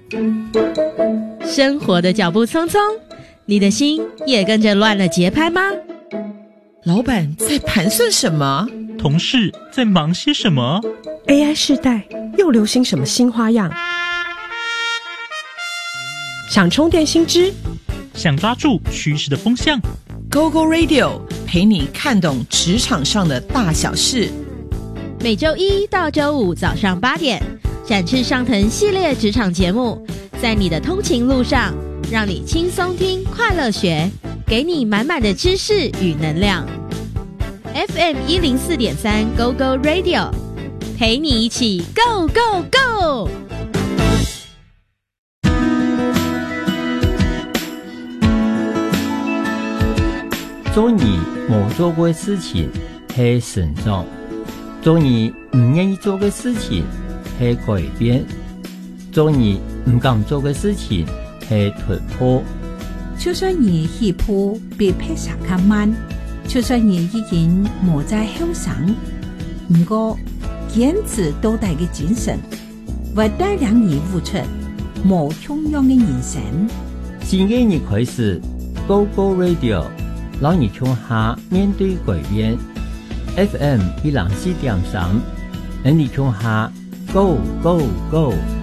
生活的脚步匆匆，你的心也跟着乱了节拍吗？ 老板在盘算什么？ 同事在忙些什么？ AI 世代又流行什么新花样？想充电新知， 想抓住趋势的风向， Go Go Radio 陪你看懂职场上的大小事。 每周一到周五早上8点，展翅上腾系列职场节目，在你的通勤路上，让你轻松听，快乐学，给你满满的知识与能量。FM 104.3 Go Go Radio， 陪你一起 Go Go Go。 做你没做过的事情是成长，做你不愿意做的事情是改变，做你不敢做的事情是突破。 就算你起步比拍摄较慢，就算你已經無在後上，不過堅持到底嘅精神，會帶領你付出無窮樣嘅人生。 新嘅一開始 ，Go Go Radio， 讓你從下面對改變。FM 104.3，讓你從下 Go Go Go。